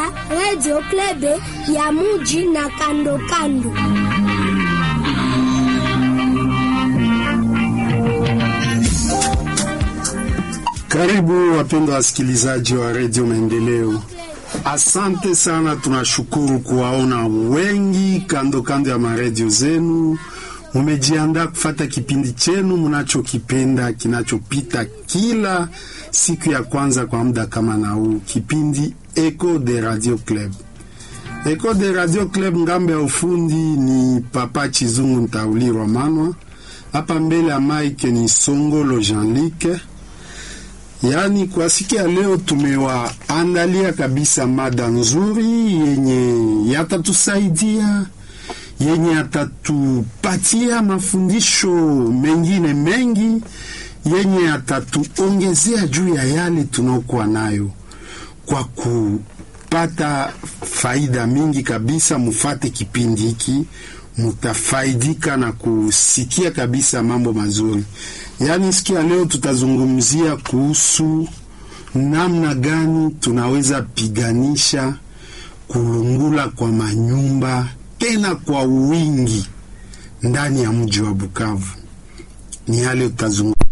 Radio Club ya muji na kando kando. Karibu wapendwa wasikilizaji wa Radio Maendeleo. Asante sana, tunashukuru kuwaona wengi kando kando ya maredio zenu. Mumejiandaa kufata kipindi chenu mnachokipenda kinachopita kila siku ya kwanza kwa muda kama na huu, kipindi Echo de Radio Club. Echo de Radio Club, ngambe ya ufundi ni Papa Chizungu Ntauli Romanwa. Hapa mbele ya mike ni Songolo Jean-Luc. Yani kwa siku ya leo tumewaandalia kabisa mada nzuri yenye yatatusaidia, yenye yatatupatia mafundisho mengine mengi, yenye yatatuongezea juu ya yale tunaokuwa nayo. Kwa kupata faida mingi kabisa, mufate kipindi hiki, mutafaidika na kusikia kabisa mambo mazuri. Yani siku ya leo tutazungumzia kuhusu namna gani tunaweza piganisha kulungula kwa manyumba tena kwa wingi ndani ya mji wa Bukavu. Ni yale tutazungumzia.